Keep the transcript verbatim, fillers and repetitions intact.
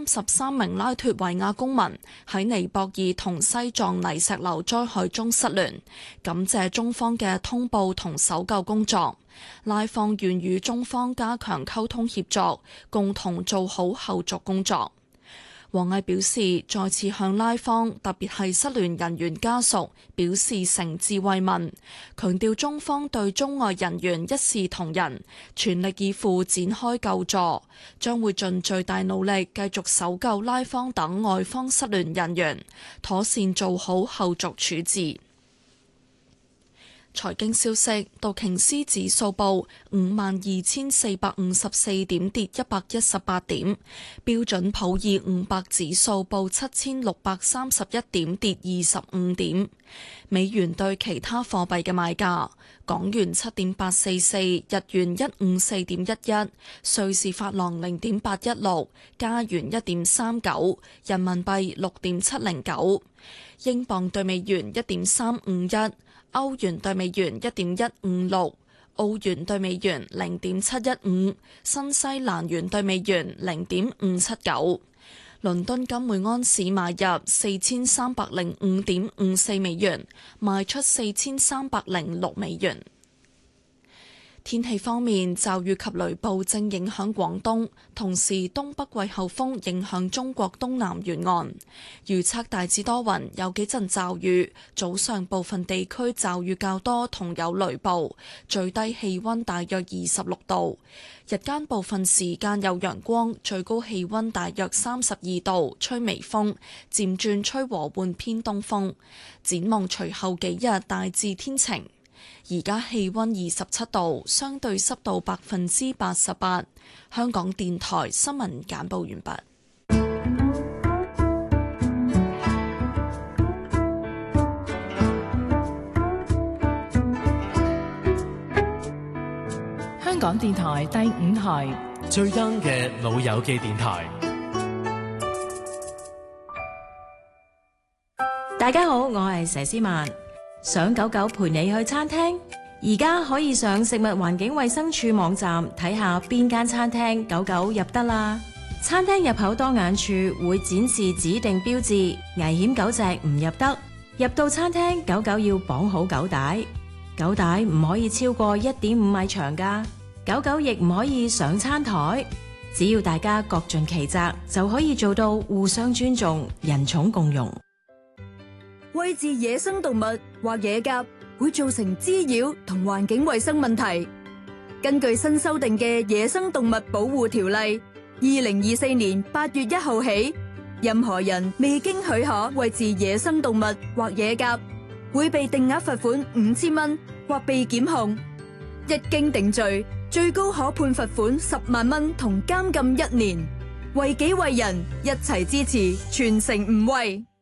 十三名拉脫維亞公民喺尼泊爾同西藏泥石流災害中失聯，感謝中方嘅通報同搜救工作。拉方願與中方加強溝通協作，共同做好後續工作。王毅表示，再次向拉方，特別係失聯人員家屬表示誠摯慰問，強調中方對中外人員一視同仁，全力以赴展開救助，將會盡最大努力繼續搜救拉方等外方失聯人員，妥善做好後續處置。財經消息，道瓊斯指數報五萬二千四百五十四點，跌一百一十八點；標準普爾五百指數報七千六百三十一點，跌二十五點。美元對其他貨幣嘅賣價：港元七點八四四，日元一五四點一一，瑞士法郎零點八一六，加元一點三九，人民幣六點七零九，英鎊對美元一點三五一。歐元對美元一點一五六，澳元對美元零點七一五，新西蘭元對美元零點五七九。倫敦金每安士買入四千三百零五點五四美元，賣出四千三百零六美元。天氣方面，驟雨及雷暴正影響廣東，同時東北季候風影響中國東南沿岸。預測大致多雲，有幾陣驟雨，早上部分地區驟雨較多，同有雷暴，最低氣溫大約二十六度。日間部分時間有陽光，最高氣溫大約三十二度，吹微風，漸轉吹和緩偏東風。展望隨後幾日大致天晴。而家氣溫二十七度，相對濕度百分之八十八。香港電台新聞簡報完畢。 香港電台第五台最 young 嘅老友記電台。 大家好，我係佘詩曼。想狗狗陪你去餐廳，而家可以上食物環境衛生署網站睇下邊間餐廳狗狗入得啦。餐廳入口當眼處會展示指定標誌，危險狗隻唔入得。入到餐廳，狗狗要綁好狗帶，狗帶唔可以超過一點五米長㗎。狗狗亦唔可以上餐台。只要大家各盡其責，就可以做到互相尊重、人寵共融。 餵飼野生動物或野鴿會造成滋擾同環境衛生問題。根據新修訂嘅《野生動物保護條例》，二零二四年八月一號起，任何人未經許可餵飼野生動物或野鴿，會被定額罰款五千蚊或被檢控。一經定罪，最高可判罰款十萬蚊同監禁一年。為己為人，一齊支持，全城唔餵。